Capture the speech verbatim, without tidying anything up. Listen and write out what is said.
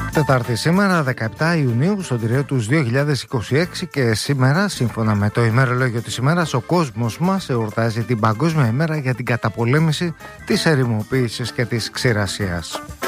Τετάρτη σήμερα, δεκαεπτά Ιουνίου, στον τυριό του δύο χιλιάδες είκοσι έξι, και σήμερα, σύμφωνα με το ημερολόγιο της ημέρας, ο κόσμος μας εορτάζει την Παγκόσμια ημέρα για την καταπολέμηση της ερημοποίησης και της ξηρασίας.